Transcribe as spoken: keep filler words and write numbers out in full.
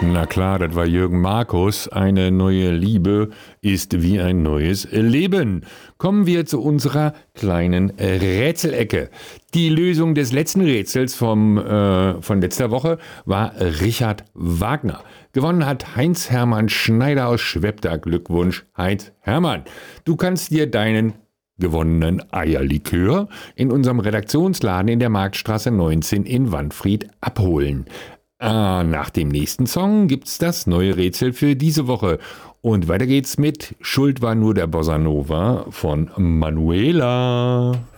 Na klar, das war Jürgen Markus. Eine neue Liebe ist wie ein neues Leben. Kommen wir zu unserer kleinen Rätselecke. Die Lösung des letzten Rätsels vom, äh, von letzter Woche war Richard Wagner. Gewonnen hat Heinz-Hermann Schneider aus Schwebda. Glückwunsch, Heinz-Hermann. Du kannst dir deinen gewonnenen Eierlikör in unserem Redaktionsladen in der Marktstraße neunzehn in Wanfried abholen. Ah, nach dem nächsten Song gibt's das neue Rätsel für diese Woche. Und weiter geht's mit Schuld war nur der Bossa Nova von Manuela.